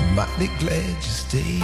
might be glad you stayed.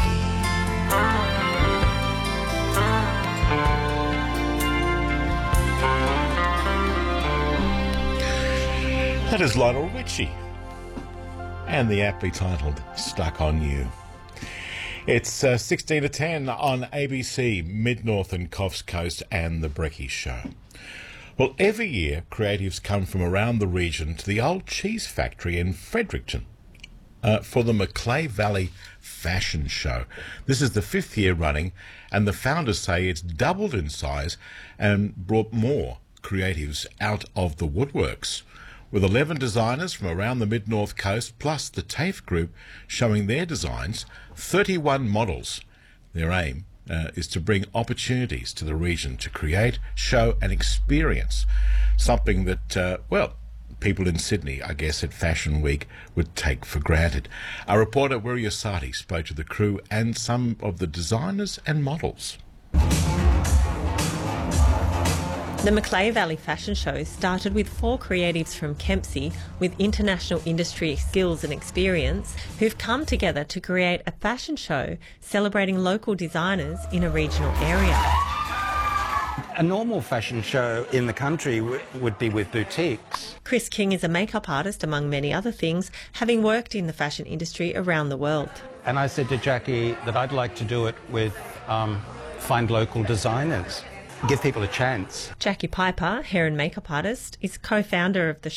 That is Lionel Richie and the aptly titled Stuck on You. It's 16 to 10 on ABC, Mid-North and Coffs Coast and The Brekkie Show. Well, every year creatives come from around the region to the old cheese factory in Fredericton for the Macleay Valley Fashion Show. This is the 5th year running, and the founders say it's doubled in size and brought more creatives out of the woodworks, with 11 designers from around the Mid-North Coast, plus the TAFE group showing their designs, 31 models. Their aim is to bring opportunities to the region to create, show and experience something that, people in Sydney, I guess, at Fashion Week would take for granted. Our reporter, Wirya Sati, spoke to the crew and some of the designers and models. The Macleay Valley Fashion Show started with 4 creatives from Kempsey with international industry skills and experience who've come together to create a fashion show celebrating local designers in a regional area. A normal fashion show in the country would be with boutiques. Chris King is a makeup artist, among many other things, having worked in the fashion industry around the world. And I said to Jackie that I'd like to do it with find local designers. Give people a chance. Jackie Piper, hair and makeup artist, is co-founder of the